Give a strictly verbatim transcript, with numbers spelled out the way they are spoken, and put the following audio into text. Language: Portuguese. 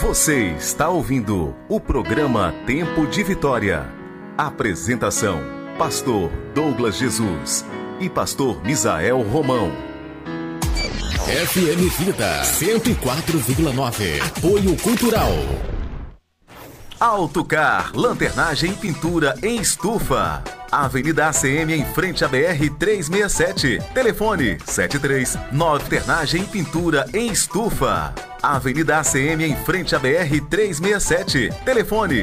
Você está ouvindo o programa Tempo de Vitória. Apresentação: Pastor Douglas Jesus e Pastor Misael Romão. F M Vida cento e quatro vírgula nove. Apoio Cultural. Autocar, lanternagem e pintura em estufa. Avenida A C M em frente à B R trezentos e sessenta e sete. Telefone sete três nove. Lanternagem e pintura em estufa. Avenida A C M em frente à B R trezentos e sessenta e sete. Telefone